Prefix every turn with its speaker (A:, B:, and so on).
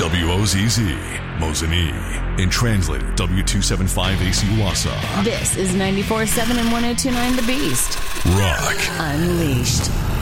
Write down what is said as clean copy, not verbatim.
A: WOZZ, Mosinee, and translated W275 AC Wausau.
B: This is 94.7 and 102.9 The Beast.
A: Rock
B: Unleashed.